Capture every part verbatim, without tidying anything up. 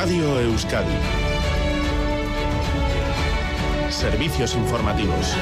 Radio Euskadi. Servicios informativos.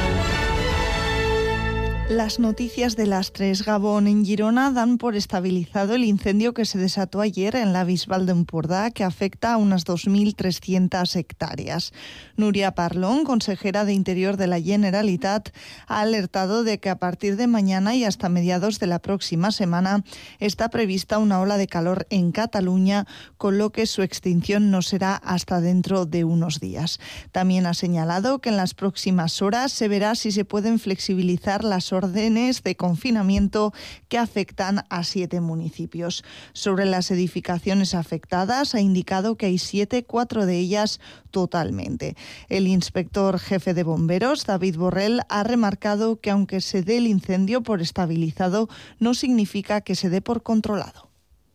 Las noticias de las tres. Gabón. En Girona dan por estabilizado el incendio que se desató ayer en la Bisbal de Empordà, que afecta a unas dos mil trescientas hectáreas. Núria Parlon, consejera de Interior de la Generalitat, ha alertado de que a partir de mañana y hasta mediados de la próxima semana está prevista una ola de calor en Cataluña, con lo que su extinción no será hasta dentro de unos días. También ha señalado que en las próximas horas se verá si se pueden flexibilizar las órdenes de confinamiento que afectan a siete municipios. Sobre las edificaciones afectadas, ha indicado que hay siete, cuatro de ellas totalmente. El inspector jefe de bomberos, David Borrell, ha remarcado que aunque se dé el incendio por estabilizado, no significa que se dé por controlado.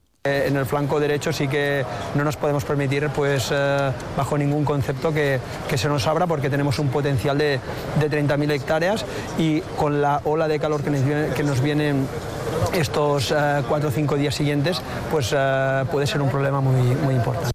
En el flanco derecho sí que no nos podemos permitir, pues eh, bajo ningún concepto, que, que se nos abra, porque tenemos un potencial de, de treinta mil hectáreas y con la ola de calor que nos viene, que nos vienen estos eh, cuatro o cinco días siguientes, pues eh, puede ser un problema muy, muy importante.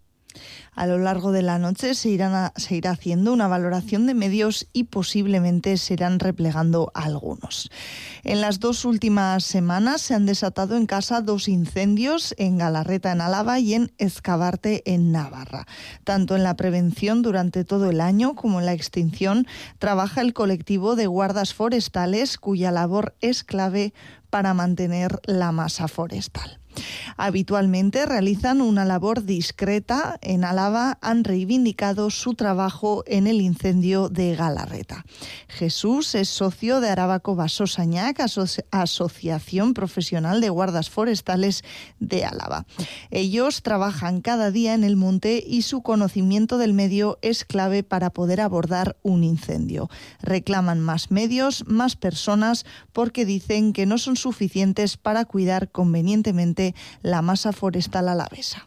A lo largo de la noche se, irán a, se irá haciendo una valoración de medios y posiblemente se irán replegando algunos. En las dos últimas semanas se han desatado en casa dos incendios, en Galarreta, en Álava, y en Ezcabarte, en Navarra. Tanto en la prevención durante todo el año como en la extinción trabaja el colectivo de guardas forestales, cuya labor es clave para mantener la masa forestal. Habitualmente realizan una labor discreta. En Álava han reivindicado su trabajo en el incendio de Galarreta. Jesús es socio de Arabako Basozañak, aso- Asociación Profesional de Guardas Forestales de Álava. Ellos trabajan cada día en el monte y su conocimiento del medio es clave para poder abordar un incendio. Reclaman más medios, más personas, porque dicen que no son suficientes para cuidar convenientemente la masa forestal alavesa.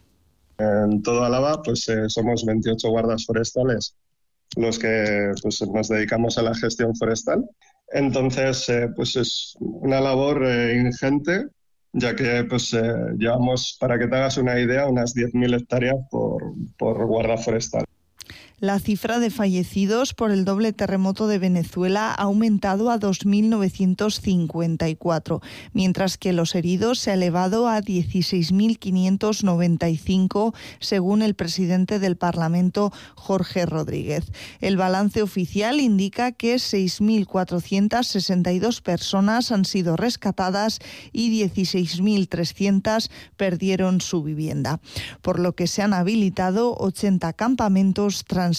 En todo Álava pues eh, somos veintiocho guardas forestales los que pues, nos dedicamos a la gestión forestal. Entonces eh, pues es una labor eh, ingente, ya que pues eh, llevamos, para que te hagas una idea, unas diez mil hectáreas por, por guarda forestal. La cifra de fallecidos por el doble terremoto de Venezuela ha aumentado a dos mil novecientos cincuenta y cuatro, mientras que los heridos se ha elevado a dieciséis mil quinientos noventa y cinco, según el presidente del Parlamento, Jorge Rodríguez. El balance oficial indica que seis mil cuatrocientas sesenta y dos personas han sido rescatadas y dieciséis mil trescientas perdieron su vivienda, por lo que se han habilitado ochenta campamentos transitorios.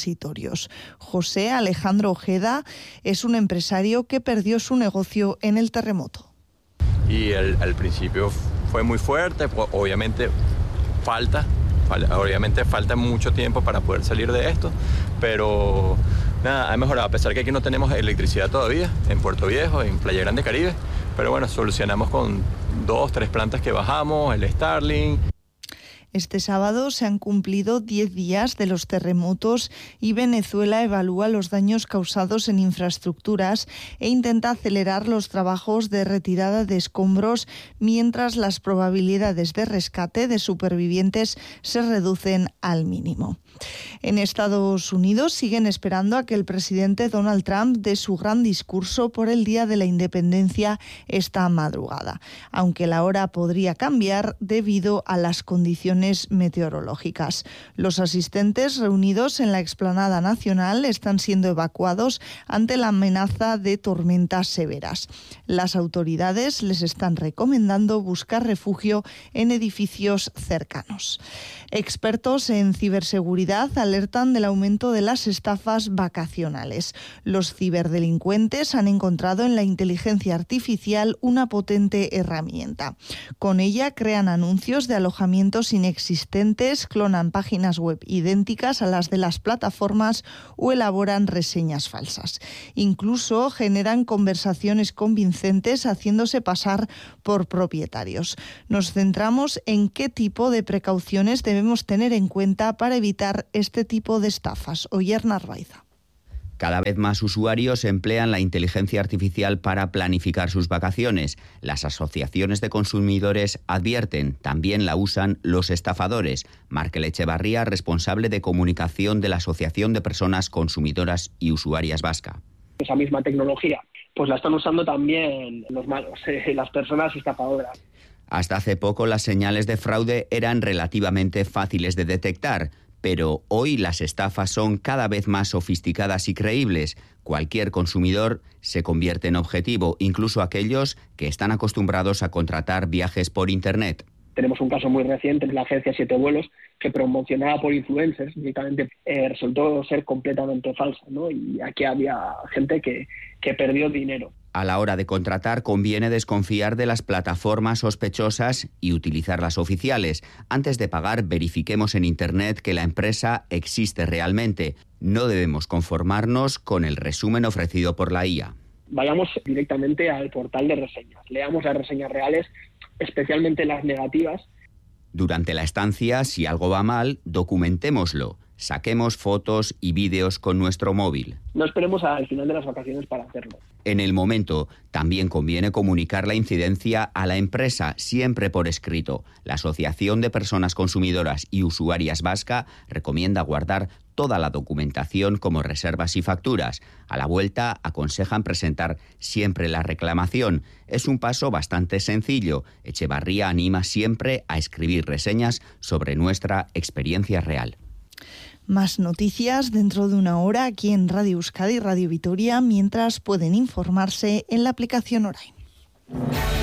José Alejandro Ojeda es un empresario que perdió su negocio en el terremoto. Y el, al principio fue muy fuerte, obviamente falta, obviamente falta mucho tiempo para poder salir de esto, pero nada, ha mejorado, a pesar que aquí no tenemos electricidad todavía, en Puerto Viejo, en Playa Grande, Caribe, pero bueno, solucionamos con dos, tres plantas que bajamos, el Starlink. Este sábado se han cumplido diez días de los terremotos y Venezuela evalúa los daños causados en infraestructuras e intenta acelerar los trabajos de retirada de escombros, mientras las probabilidades de rescate de supervivientes se reducen al mínimo. En Estados Unidos siguen esperando a que el presidente Donald Trump dé su gran discurso por el Día de la Independencia esta madrugada, aunque la hora podría cambiar debido a las condiciones meteorológicas. Los asistentes reunidos en la explanada nacional están siendo evacuados ante la amenaza de tormentas severas. Las autoridades les están recomendando buscar refugio en edificios cercanos. Expertos en ciberseguridad alertan del aumento de las estafas vacacionales. Los ciberdelincuentes han encontrado en la inteligencia artificial una potente herramienta. Con ella crean anuncios de alojamientos inexistentes, clonan páginas web idénticas a las de las plataformas o elaboran reseñas falsas. Incluso generan conversaciones convincentes haciéndose pasar por propietarios. Nos centramos en qué tipo de precauciones debemos tener en cuenta para evitar este tipo de estafas. Oyer Narvaiza. Cada vez más usuarios emplean la inteligencia artificial para planificar sus vacaciones. Las asociaciones de consumidores advierten, también la usan los estafadores. Markel Echevarría, responsable de comunicación de la Asociación de Personas Consumidoras y Usuarias Vasca. Esa misma tecnología pues la están usando también los malos, eh, las personas estafadoras. Hasta hace poco las señales de fraude eran relativamente fáciles de detectar, pero hoy las estafas son cada vez más sofisticadas y creíbles. Cualquier consumidor se convierte en objetivo, incluso aquellos que están acostumbrados a contratar viajes por Internet. Tenemos un caso muy reciente en la agencia Siete Vuelos, que promocionada por influencers, únicamente eh, resultó ser completamente falsa, ¿no? Y aquí había gente que, que perdió dinero. A la hora de contratar conviene desconfiar de las plataformas sospechosas y utilizar las oficiales. Antes de pagar, verifiquemos en Internet que la empresa existe realmente. No debemos conformarnos con el resumen ofrecido por la I A. Vayamos directamente al portal de reseñas. Leamos las reseñas reales, especialmente las negativas. Durante la estancia, si algo va mal, documentémoslo. Saquemos fotos y vídeos con nuestro móvil. No esperemos al final de las vacaciones para hacerlo. En el momento, también conviene comunicar la incidencia a la empresa, siempre por escrito. La Asociación de Personas Consumidoras y Usuarias Vasca recomienda guardar toda la documentación como reservas y facturas. A la vuelta, aconsejan presentar siempre la reclamación. Es un paso bastante sencillo. Echevarría anima siempre a escribir reseñas sobre nuestra experiencia real. Más noticias dentro de una hora aquí en Radio Euskadi y Radio Vitoria, mientras pueden informarse en la aplicación Orain.